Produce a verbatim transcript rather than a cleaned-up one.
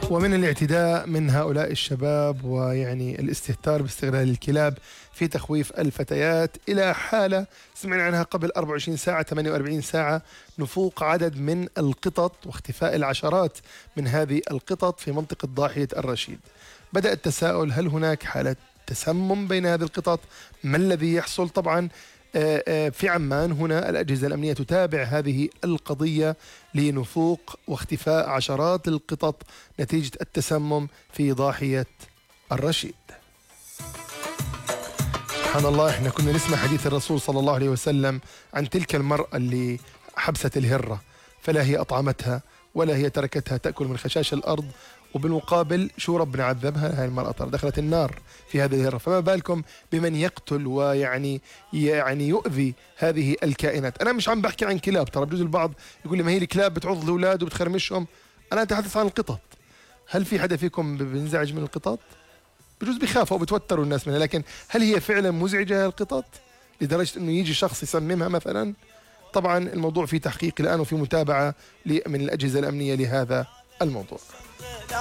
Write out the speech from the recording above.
ومن الاعتداء من هؤلاء الشباب ويعني الاستهتار باستغلال الكلاب في تخويف الفتيات إلى حالة سمعنا عنها قبل أربع وعشرين ساعة ثمانية وأربعين ساعة، نفوق عدد من القطط واختفاء العشرات من هذه القطط في منطقة ضاحية الرشيد. بدأ التساؤل، هل هناك حالة تسمم بين هذه القطط؟ ما الذي يحصل؟ طبعا في عمان هنا الأجهزة الأمنية تتابع هذه القضية لنفوق واختفاء عشرات القطط نتيجة التسمم في ضاحية الرشيد. سبحان الله، احنا كنا نسمع حديث الرسول صلى الله عليه وسلم عن تلك المرأة اللي حبست الهرة فلا هي أطعمتها ولا هي تركتها تأكل من خشاش الأرض، وبالمقابل شو ربنا عذبها؟ هاي المرأة ترى دخلت النار في هذه الهرة، فما بالكم بمن يقتل ويعني يعني يؤذي هذه الكائنات. أنا مش عم بحكي عن كلاب، ترى بجوز البعض يقول لي ما هي الكلاب بتعض الأولاد وبتخرمشهم، أنا أتحدث عن القطط. هل في حدا فيكم بينزعج من القطط؟ بجوز بيخافوا وبتوتروا الناس منها، لكن هل هي فعلا مزعجة القطط لدرجة أنه يجي شخص يسممها مثلا؟ طبعا الموضوع فيه تحقيق الآن وفي متابعة من الأجهزة الأمنية لهذا الموضوع.